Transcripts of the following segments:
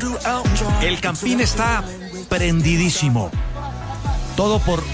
El Campín está prendidísimo. Todo por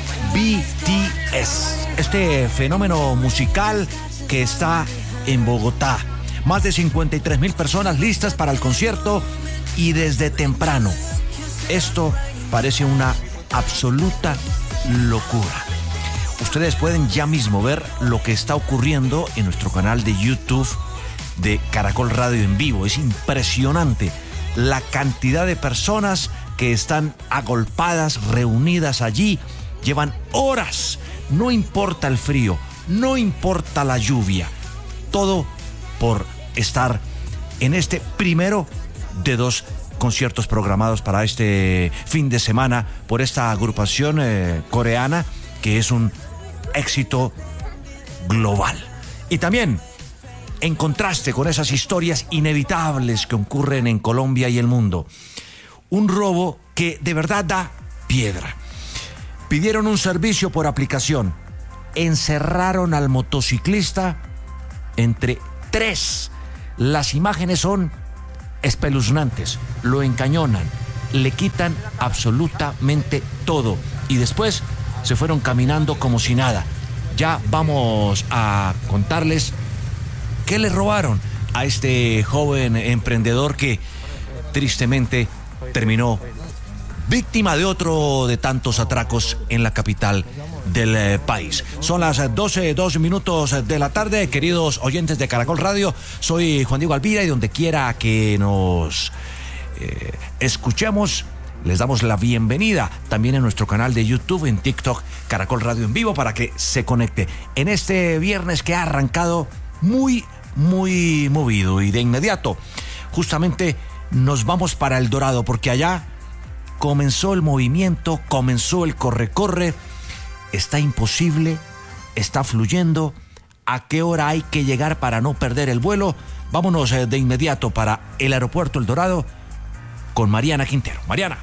BTS, este fenómeno musical que está en Bogotá. Más de 53,000 personas listas para el concierto y desde temprano. Esto parece una absoluta locura. Ustedes pueden ya mismo ver lo que está ocurriendo en nuestro canal de YouTube de Caracol Radio en vivo. Es impresionante la cantidad de personas que están agolpadas, reunidas allí. Llevan horas. No importa el frío, no importa la lluvia. Todo por estar en este primero de 2 conciertos programados para este fin de semana por esta agrupación coreana que es un éxito global. Y también, en contraste con esas historias inevitables que ocurren en Colombia y el mundo, un robo que de verdad da piedra. Pidieron un servicio por aplicación, encerraron al motociclista entre 3. Las imágenes son espeluznantes, lo encañonan, le quitan absolutamente todo y después se fueron caminando como si nada. Ya vamos a contarles qué le robaron a este joven emprendedor que tristemente terminó víctima de otro de tantos atracos en la capital del país. Son las 12:02 de la tarde, queridos oyentes de Caracol Radio. Soy Juan Diego Alvira y donde quiera que nos escuchemos, les damos la bienvenida también en nuestro canal de YouTube, en TikTok, Caracol Radio en vivo, para que se conecte en este viernes que ha arrancado muy movido. Y de inmediato, justamente nos vamos para El Dorado, porque allá comenzó el movimiento, comenzó el corre-corre. Está imposible, está fluyendo. ¿A qué hora hay que llegar para no perder el vuelo? Vámonos de inmediato para el aeropuerto El Dorado con Mariana Quintero. Mariana.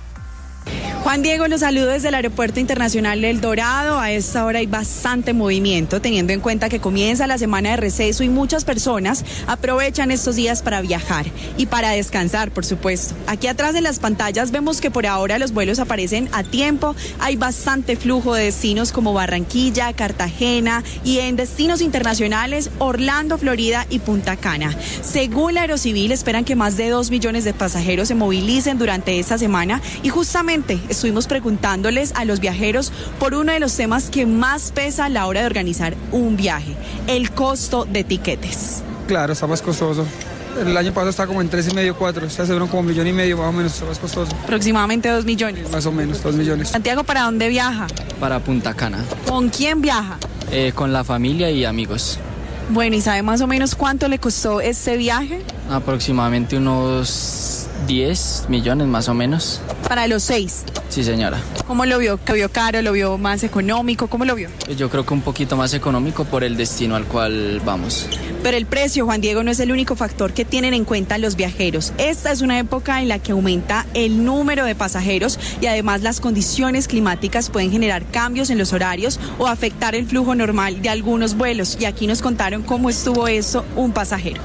Juan Diego, los saludo desde el Aeropuerto Internacional El Dorado. A esta hora hay bastante movimiento, teniendo en cuenta que comienza la semana de receso y muchas personas aprovechan estos días para viajar y para descansar, por supuesto. Aquí atrás de las pantallas vemos que por ahora los vuelos aparecen a tiempo. Hay bastante flujo de destinos como Barranquilla, Cartagena y en destinos internacionales Orlando, Florida y Punta Cana. Según la Aerocivil, esperan que más de 2 millones de pasajeros se movilicen durante esta semana y justamente estuvimos preguntándoles a los viajeros por uno de los temas que más pesa a la hora de organizar un viaje: el costo de tiquetes. Claro, está más costoso. El año pasado estaba como en 3,5, 4. Está seguro como 1,5 millones más o menos, está más costoso. Aproximadamente 2 millones. Más o menos, 2 millones. Santiago, ¿para dónde viaja? Para Punta Cana. ¿Con quién viaja? Con la familia y amigos. Bueno, ¿y sabe más o menos cuánto le costó este viaje? Aproximadamente unos 10 millones más o menos. Para los 6. Sí, señora. ¿Cómo lo vio? ¿Lo vio caro? ¿Lo vio más económico? ¿Cómo lo vio? Yo creo que un poquito más económico por el destino al cual vamos. Pero el precio, Juan Diego, no es el único factor que tienen en cuenta los viajeros. Esta es una época en la que aumenta el número de pasajeros y además las condiciones climáticas pueden generar cambios en los horarios o afectar el flujo normal de algunos vuelos. Y aquí nos contaron cómo estuvo eso un pasajero.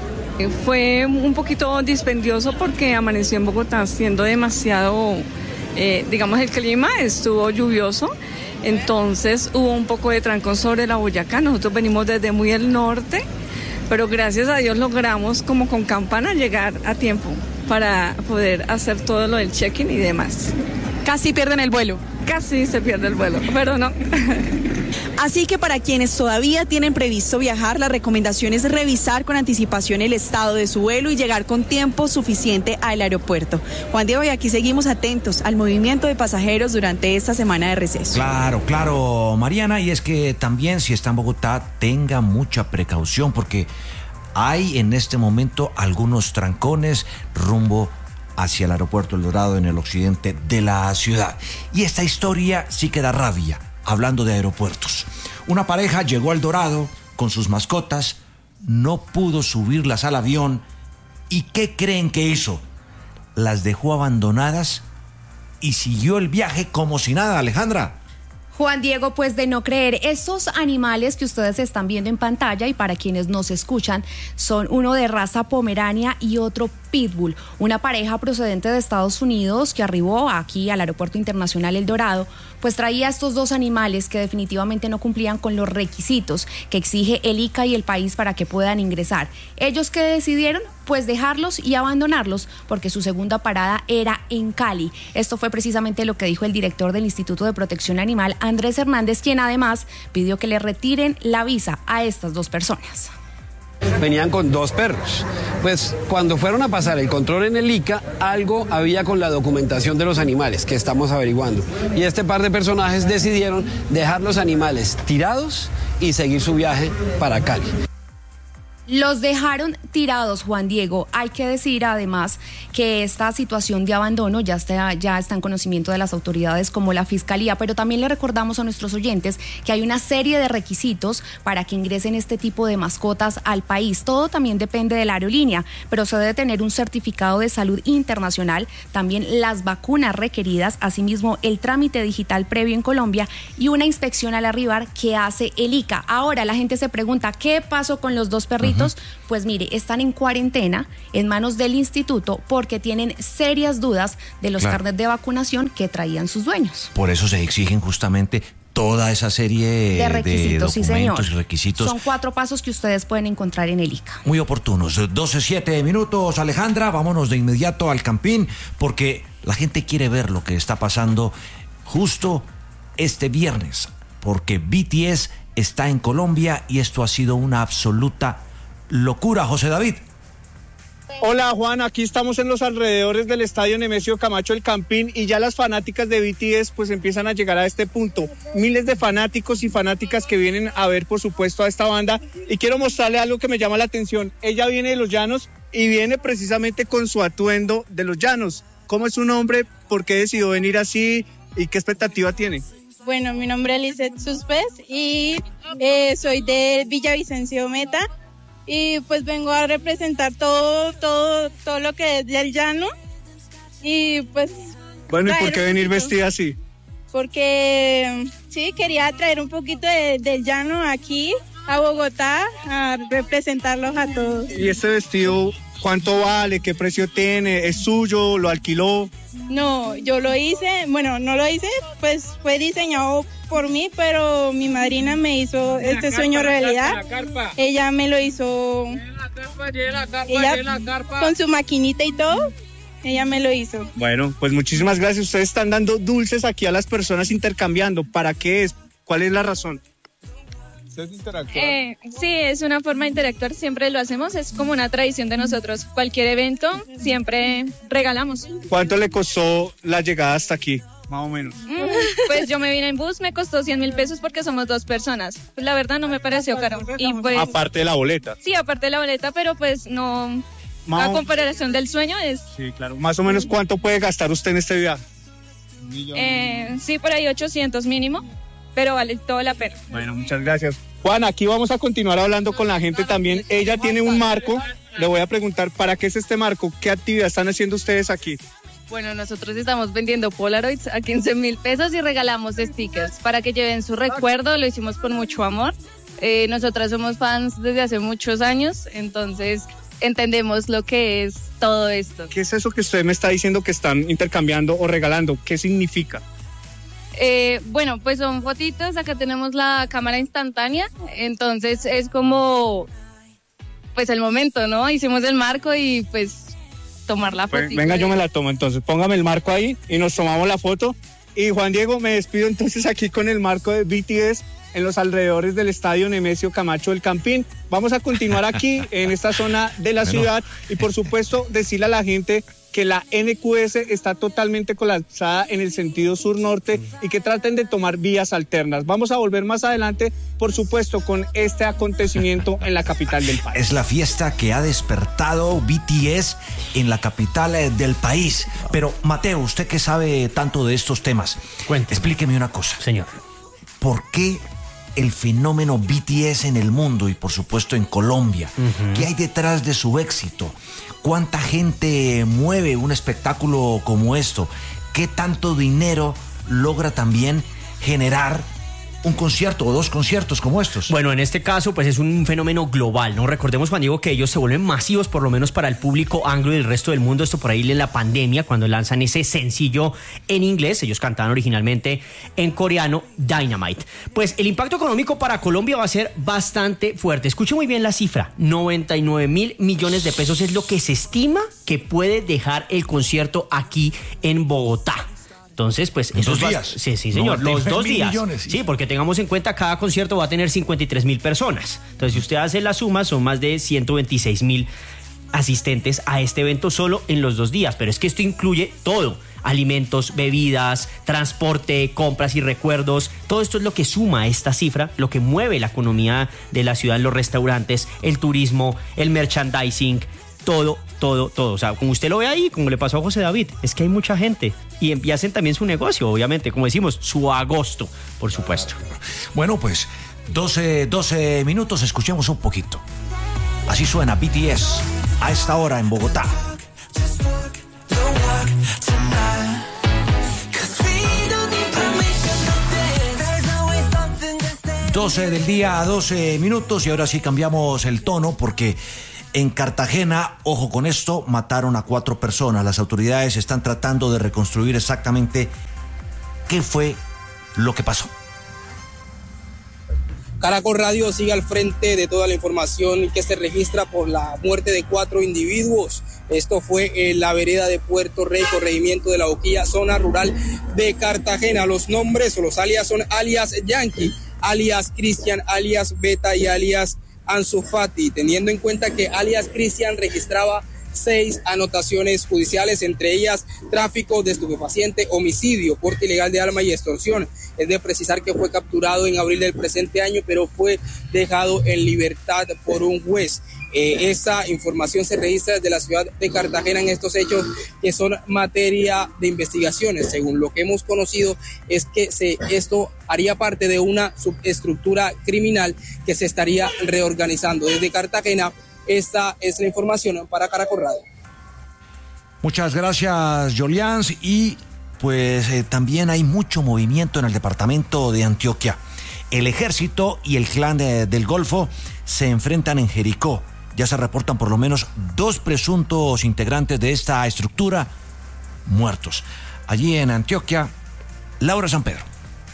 Fue un poquito dispendioso porque amaneció en Bogotá siendo demasiado, digamos, el clima estuvo lluvioso, entonces hubo un poco de trancón sobre la Boyacá. Nosotros venimos desde muy el norte, pero gracias a Dios logramos como con campana llegar a tiempo para poder hacer todo lo del check-in y demás. Casi pierden el vuelo. Casi se pierde el vuelo, pero no. Así que para quienes todavía tienen previsto viajar, la recomendación es revisar con anticipación el estado de su vuelo y llegar con tiempo suficiente al aeropuerto. Juan Diego, y aquí seguimos atentos al movimiento de pasajeros durante esta semana de receso. Claro, Mariana, y es que también si está en Bogotá, tenga mucha precaución porque hay en este momento algunos trancones rumbo hacia el aeropuerto El Dorado en el occidente de la ciudad. Y esta historia sí que da rabia, hablando de aeropuertos. Una pareja llegó al Dorado con sus mascotas, no pudo subirlas al avión y ¿qué creen que hizo? Las dejó abandonadas y siguió el viaje como si nada, Alejandra. Juan Diego, pues de no creer, estos animales que ustedes están viendo en pantalla y para quienes nos escuchan son uno de raza pomerania y otro pitbull, una pareja procedente de Estados Unidos que arribó aquí al Aeropuerto Internacional El Dorado, pues traía estos dos animales que definitivamente no cumplían con los requisitos que exige el ICA y el país para que puedan ingresar. ¿Ellos qué decidieron? Pues dejarlos y abandonarlos porque su segunda parada era en Cali. Esto fue precisamente lo que dijo el director del Instituto de Protección Animal, Andrés Hernández, quien además pidió que le retiren la visa a estas dos personas. Venían con 2 perros. Pues cuando fueron a pasar el control en el ICA, algo había con la documentación de los animales que estamos averiguando. Y este par de personajes decidieron dejar los animales tirados y seguir su viaje para Cali. Los dejaron tirados, Juan Diego. Hay que decir además que esta situación de abandono ya está en conocimiento de las autoridades como la Fiscalía, pero también le recordamos a nuestros oyentes que hay una serie de requisitos para que ingresen este tipo de mascotas al país. Todo también depende de la aerolínea, pero se debe tener un certificado de salud internacional, también las vacunas requeridas, asimismo el trámite digital previo en Colombia y una inspección al arribar que hace el ICA. Ahora la gente se pregunta, ¿qué pasó con los dos perritos? Pues mire, están en cuarentena en manos del instituto porque tienen serias dudas de los carnets de vacunación que traían sus dueños. Por eso se exigen justamente toda esa serie de requisitos, sí, señor. Y requisitos. Son 4 pasos que ustedes pueden encontrar en el ICA. Muy oportunos. 12:07, Alejandra, vámonos de inmediato al Campín porque la gente quiere ver lo que está pasando justo este viernes, porque BTS está en Colombia y esto ha sido una absoluta locura. José David. Hola Juan, aquí estamos en los alrededores del estadio Nemesio Camacho El Campín y ya las fanáticas de BTS pues empiezan a llegar a este punto. Miles de fanáticos y fanáticas que vienen a ver por supuesto a esta banda y quiero mostrarle algo que me llama la atención. Ella viene de Los Llanos y viene precisamente con su atuendo de Los Llanos. ¿Cómo es su nombre? ¿Por qué decidió venir así? ¿Y qué expectativa tiene? Bueno, mi nombre es Lizeth Suspes y soy de Villavicencio Meta. Y pues vengo a representar todo lo que es del llano y pues... Bueno, ¿y por qué venir vestida así? Porque sí, quería traer un poquito del llano aquí a Bogotá a representarlos a todos. ¿Y este vestido cuánto vale? ¿Qué precio tiene? ¿Es suyo? ¿Lo alquiló? No, yo lo hice, bueno, no lo hice, pues fue diseñado por mí, pero mi madrina me hizo este sueño realidad. Ella me lo hizo, con su maquinita y todo, ella me lo hizo. Bueno, pues muchísimas gracias. Ustedes están dando dulces aquí a las personas intercambiando. ¿Para qué es? ¿Cuál es la razón? Sí, es una forma de interactuar, siempre lo hacemos, es como una tradición de nosotros. Cualquier evento siempre regalamos. ¿Cuánto le costó la llegada hasta aquí? Más o menos. Pues yo me vine en bus, me costó 100.000 pesos porque somos 2 personas. Pues la verdad no me pareció caro. Y pues, aparte de la boleta. Sí, aparte de la boleta, pero pues no, a comparación del sueño es... Sí, claro. Más o menos ¿cuánto puede gastar usted en este viaje? Sí, por ahí 800 mínimo. Pero vale toda la pena. Bueno, muchas gracias. Juan, aquí vamos a continuar hablando con la gente también. Ella tiene un marco. Le voy a preguntar, ¿para qué es este marco? ¿Qué actividad están haciendo ustedes aquí? Bueno, nosotros estamos vendiendo Polaroids a 15.000 pesos y regalamos stickers para que lleven su recuerdo. Lo hicimos con mucho amor. Nosotras somos fans desde hace muchos años, entonces entendemos lo que es todo esto. ¿Qué es eso que usted me está diciendo que están intercambiando o regalando? ¿Qué significa? Bueno, pues son fotitos, acá tenemos la cámara instantánea, entonces es como, pues el momento, ¿no? Hicimos el marco y pues tomar la foto. Venga, yo me la tomo entonces, póngame el marco ahí y nos tomamos la foto. Y Juan Diego, me despido entonces aquí con el marco de BTS en los alrededores del estadio Nemesio Camacho El Campín. Vamos a continuar aquí en esta zona de la ciudad y por supuesto decirle a la gente que la NQS está totalmente colapsada en el sentido sur-norte y que traten de tomar vías alternas. Vamos a volver más adelante, por supuesto, con este acontecimiento en la capital del país. Es la fiesta que ha despertado BTS en la capital del país. Pero, Mateo, usted que sabe tanto de estos temas, explíqueme una cosa. Señor. ¿Por qué el fenómeno BTS en el mundo y por supuesto en Colombia? ¿Qué hay detrás de su éxito? ¿Cuánta gente mueve un espectáculo como esto? ¿Qué tanto dinero logra también generar un concierto o dos conciertos como estos? Bueno, en este caso, pues es un fenómeno global, ¿no? Recordemos, Juan Diego, que ellos se vuelven masivos, por lo menos para el público anglo y el resto del mundo. Esto por ahí en la pandemia, cuando lanzan ese sencillo en inglés. Ellos cantaban originalmente en coreano, Dynamite. Pues el impacto económico para Colombia va a ser bastante fuerte. Escuche muy bien la cifra. 99.000 millones de pesos es lo que se estima que puede dejar el concierto aquí en Bogotá. Entonces, pues esos días. Sí, señor, los 2 días. Millones, sí, porque tengamos en cuenta, cada concierto va a tener 53.000 personas. Entonces, si usted hace la suma, son más de 126.000 asistentes a este evento solo en los 2 días. Pero es que esto incluye todo: alimentos, bebidas, transporte, compras y recuerdos. Todo esto es lo que suma a esta cifra, lo que mueve la economía de la ciudad, los restaurantes, el turismo, el merchandising, todo. O sea, como usted lo ve ahí, como le pasó a José David, es que hay mucha gente y hacen también su negocio, obviamente, como decimos, su agosto, por supuesto. Bueno, pues 12 minutos, escuchemos un poquito. Así suena BTS a esta hora en Bogotá. 12 del día, 12 minutos, y ahora sí cambiamos el tono porque en Cartagena, ojo con esto, mataron a 4 personas. Las autoridades están tratando de reconstruir exactamente qué fue lo que pasó. Caracol Radio sigue al frente de toda la información que se registra por la muerte de 4 individuos. Esto fue en la vereda de Puerto Rey, corregimiento de La Boquilla, zona rural de Cartagena. Los nombres o los alias son alias Yankee, alias Cristian, alias Beta y alias Ansu Fati, teniendo en cuenta que alias Cristian registraba 6 anotaciones judiciales, entre ellas tráfico de estupefaciente, homicidio, porte ilegal de arma y extorsión. Es de precisar que fue capturado en abril del presente año, pero fue dejado en libertad por un juez. Esa información se registra desde la ciudad de Cartagena en estos hechos que son materia de investigaciones. Según lo que hemos conocido, es que esto haría parte de una subestructura criminal que se estaría reorganizando. Desde Cartagena, esta es la información para Caracol Radio. Muchas gracias, Jolians. Y pues también hay mucho movimiento en el departamento de Antioquia. El ejército y el clan del Golfo se enfrentan en Jericó. Ya se reportan por lo menos 2 presuntos integrantes de esta estructura muertos. Allí en Antioquia, Laura San Pedro.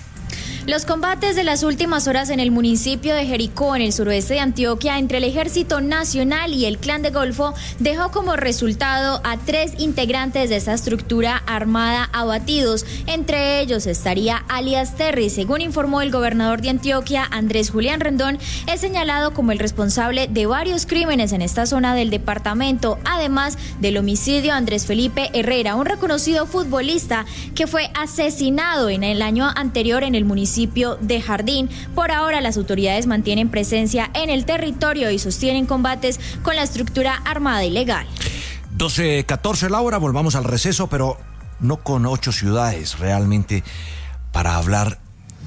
Los combates de las últimas horas en el municipio de Jericó, en el suroeste de Antioquia, entre el Ejército Nacional y el Clan de Golfo, dejó como resultado a 3 integrantes de esa estructura armada abatidos. Entre ellos estaría alias Terry. Según informó el gobernador de Antioquia, Andrés Julián Rendón, es señalado como el responsable de varios crímenes en esta zona del departamento, además del homicidio a Andrés Felipe Herrera, un reconocido futbolista que fue asesinado en el año anterior en el municipio de Jardín. Por ahora, las autoridades mantienen presencia en el territorio y sostienen combates con la estructura armada ilegal. 12:14, Laura, volvamos al receso, pero no con 8 ciudades, realmente, para hablar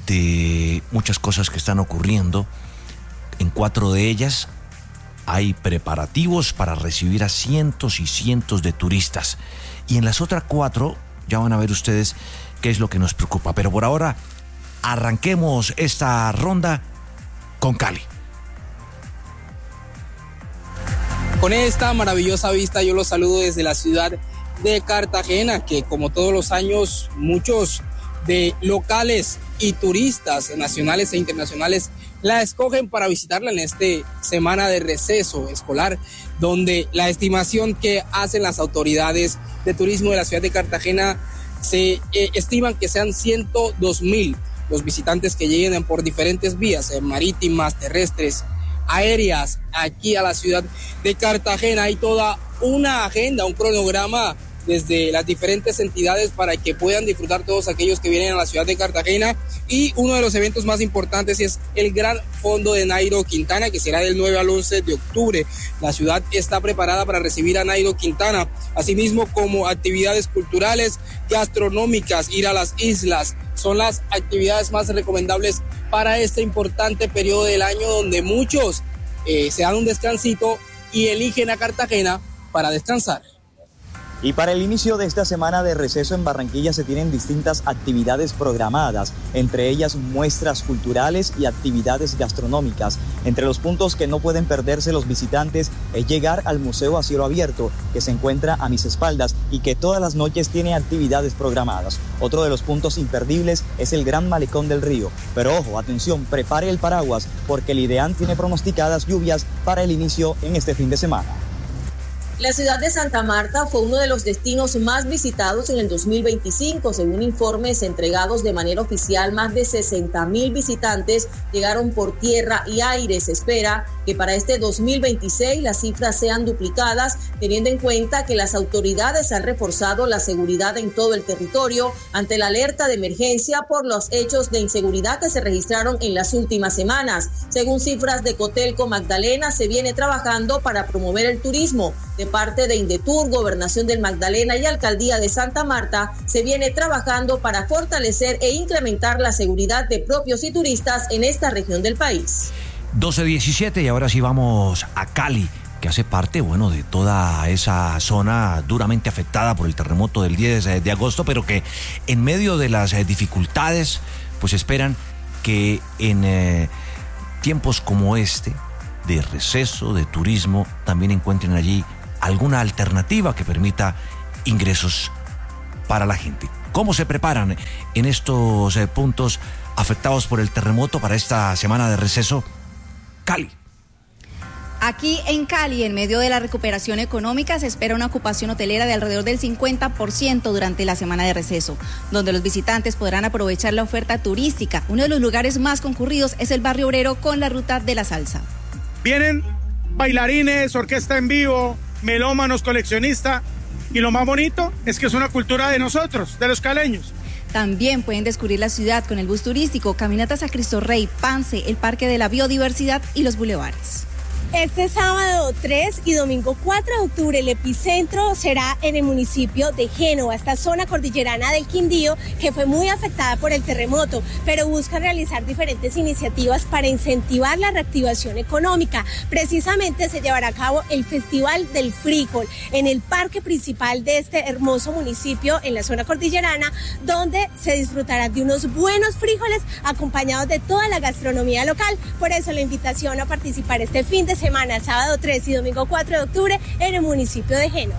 de muchas cosas que están ocurriendo. En 4 de ellas hay preparativos para recibir a cientos y cientos de turistas. Y en las otras 4, ya van a ver ustedes qué es lo que nos preocupa. Pero por ahora, arranquemos esta ronda con Cali. Con esta maravillosa vista yo los saludo desde la ciudad de Cartagena, que como todos los años muchos de locales y turistas nacionales e internacionales la escogen para visitarla en esta semana de receso escolar, donde la estimación que hacen las autoridades de turismo de la ciudad de Cartagena se estiman que sean 102.000 los visitantes que lleguen por diferentes vías, marítimas, terrestres, aéreas, aquí a la ciudad de Cartagena. Hay toda una agenda, un cronograma desde las diferentes entidades para que puedan disfrutar todos aquellos que vienen a la ciudad de Cartagena. Y uno de los eventos más importantes es el Gran Fondo de Nairo Quintana, que será del 9 al 11 de octubre. La ciudad está preparada para recibir a Nairo Quintana, asimismo como actividades culturales, gastronómicas, ir a las islas. Son las actividades más recomendables para este importante periodo del año, donde muchos se dan un descansito y eligen a Cartagena para descansar. Y para el inicio de esta semana de receso en Barranquilla se tienen distintas actividades programadas, entre ellas muestras culturales y actividades gastronómicas. Entre los puntos que no pueden perderse los visitantes es llegar al Museo a Cielo Abierto, que se encuentra a mis espaldas y que todas las noches tiene actividades programadas. Otro de los puntos imperdibles es el Gran Malecón del Río. Pero ojo, atención, prepare el paraguas porque el IDEAN tiene pronosticadas lluvias para el inicio en este fin de semana. La ciudad de Santa Marta fue uno de los destinos más visitados en el 2025. Según informes entregados de manera oficial, más de 60,000 visitantes llegaron por tierra y aire. Se espera que para este 2026 las cifras sean duplicadas, teniendo en cuenta que las autoridades han reforzado la seguridad en todo el territorio ante la alerta de emergencia por los hechos de inseguridad que se registraron en las últimas semanas. Según cifras de Cotelco Magdalena, se viene trabajando para promover el turismo. De parte de Indetur, Gobernación del Magdalena y Alcaldía de Santa Marta, se viene trabajando para fortalecer e incrementar la seguridad de propios y turistas en esta región del país. 12:17 y ahora sí vamos a Cali, que hace parte, de toda esa zona duramente afectada por el terremoto del 10 de agosto, pero que en medio de las dificultades, pues esperan que en tiempos como este, de receso, de turismo, también encuentren allí alguna alternativa que permita ingresos para la gente. ¿Cómo se preparan en estos puntos afectados por el terremoto para esta semana de receso? Cali. Aquí en Cali, en medio de la recuperación económica, se espera una ocupación hotelera de alrededor del 50% durante la semana de receso, donde los visitantes podrán aprovechar la oferta turística. Uno de los lugares más concurridos es el Barrio Obrero con la Ruta de la Salsa. Vienen bailarines, orquesta en vivo, melómanos, coleccionistas, y lo más bonito es que es una cultura de nosotros, de los caleños. También pueden descubrir la ciudad con el bus turístico, caminatas a Cristo Rey, Pance, el Parque de la Biodiversidad y los bulevares. Este sábado 3 y domingo 4 de octubre el epicentro será en el municipio de Génova, esta zona cordillerana del Quindío que fue muy afectada por el terremoto, pero buscan realizar diferentes iniciativas para incentivar la reactivación económica. Precisamente se llevará a cabo el Festival del Frijol en el parque principal de este hermoso municipio en la zona cordillerana, donde se disfrutará de unos buenos frijoles acompañados de toda la gastronomía local. Por eso la invitación a participar este fin de semana, sábado 3 y domingo 4 de octubre en el municipio de Génova.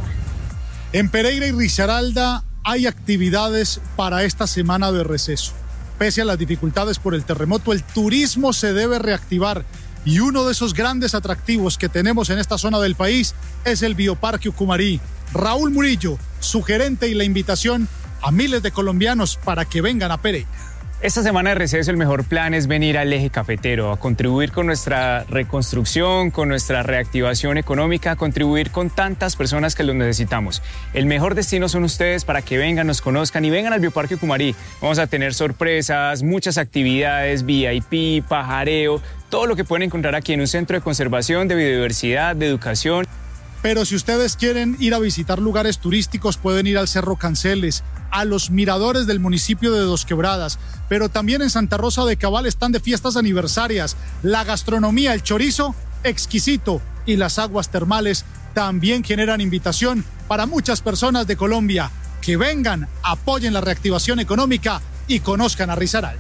En Pereira y Risaralda hay actividades para esta semana de receso. Pese a las dificultades por el terremoto, el turismo se debe reactivar y uno de esos grandes atractivos que tenemos en esta zona del país es el Bioparque Ucumarí. Raúl Murillo, su gerente, y la invitación a miles de colombianos para que vengan a Pereira. Esta semana de receso el mejor plan es venir al eje cafetero, a contribuir con nuestra reconstrucción, con nuestra reactivación económica, a contribuir con tantas personas que lo necesitamos. El mejor destino son ustedes para que vengan, nos conozcan y vengan al Bioparque Ucumarí. Vamos a tener sorpresas, muchas actividades, VIP, pajareo, todo lo que pueden encontrar aquí en un centro de conservación, de biodiversidad, de educación. Pero si ustedes quieren ir a visitar lugares turísticos, pueden ir al Cerro Canceles, a los miradores del municipio de Dos Quebradas, pero también en Santa Rosa de Cabal están de fiestas aniversarias. La gastronomía, el chorizo, exquisito, y las aguas termales también generan invitación para muchas personas de Colombia. Que vengan, apoyen la reactivación económica y conozcan a Risaralda.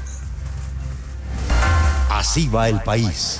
Así va el país.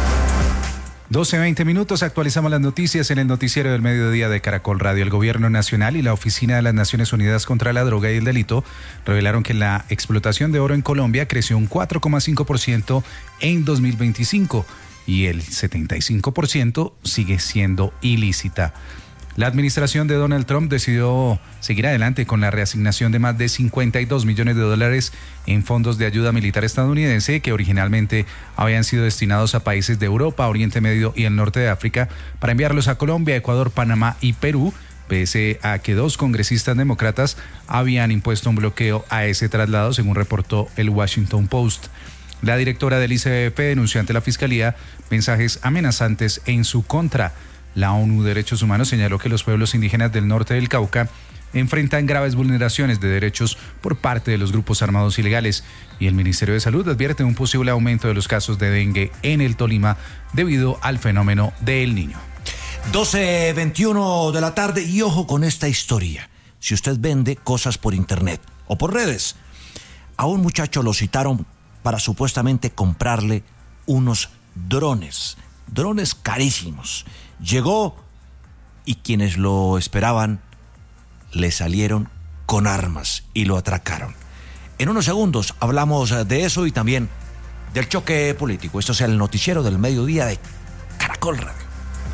12:20 minutos, actualizamos las noticias en el noticiero del mediodía de Caracol Radio. El Gobierno Nacional y la Oficina de las Naciones Unidas contra la Droga y el Delito revelaron que la explotación de oro en Colombia creció un 4,5% en 2025 y el 75% sigue siendo ilícita. La administración de Donald Trump decidió seguir adelante con la reasignación de más de $52 millones en fondos de ayuda militar estadounidense que originalmente habían sido destinados a países de Europa, Oriente Medio y el norte de África para enviarlos a Colombia, Ecuador, Panamá y Perú, pese a que 2 congresistas demócratas habían impuesto un bloqueo a ese traslado, según reportó el Washington Post. La directora del ICBF denunció ante la Fiscalía mensajes amenazantes en su contra. La ONU Derechos Humanos señaló que los pueblos indígenas del norte del Cauca enfrentan graves vulneraciones de derechos por parte de los grupos armados ilegales y el Ministerio de Salud advierte un posible aumento de los casos de dengue en el Tolima debido al fenómeno de El Niño. 12:21 de la tarde y ojo con esta historia. Si usted vende cosas por internet o por redes, a un muchacho lo citaron para supuestamente comprarle unos drones carísimos. Llegó y quienes lo esperaban le salieron con armas y lo atracaron. En unos segundos hablamos de eso y también del choque político. Esto es el noticiero del mediodía de Caracol Radio.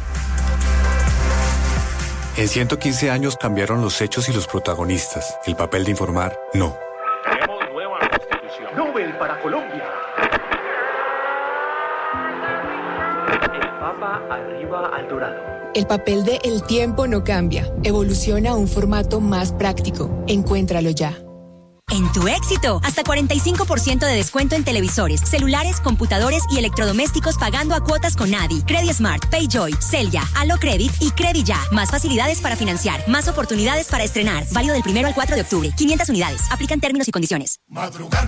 En 115 años cambiaron los hechos y los protagonistas. El papel de informar, no. Tenemos nueva constitución. Nobel para Colombia. El Papa arriba al dorado. El papel de El Tiempo no cambia. Evoluciona a un formato más práctico. Encuéntralo ya. En Tu Éxito, hasta 45% de descuento en televisores, celulares, computadores y electrodomésticos pagando a cuotas con Adi, Credismart, Payjoy, Celya, Alocredit y Credit Ya. Más facilidades para financiar, más oportunidades para estrenar. Válido del 1 al 4 de octubre. 500 unidades. Aplican términos y condiciones. Madrugar